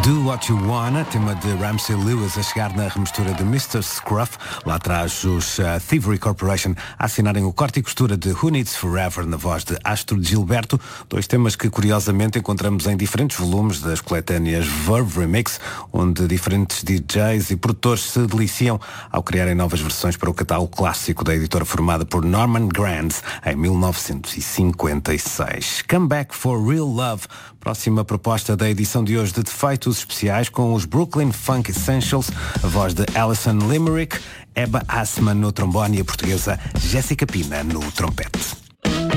Do What You Wanna, tema de Ramsey Lewis a chegar na remistura de Mr. Scruff. Lá atrás os Thievery Corporation a assinarem o corte e costura de Who Needs Forever na voz de Astro Gilberto. Dois temas que curiosamente encontramos em diferentes volumes das coletâneas Verve Remix, onde diferentes DJs e produtores se deliciam ao criarem novas versões para o catálogo clássico da editora formada por Norman Granz em 1956. Come Back for Real Love, próxima proposta da edição de hoje de Defeitos Especiais com os Brooklyn Funk Essentials, a voz de Alison Limerick, Ebba Assman no trombone e a portuguesa Jéssica Pina no trompete.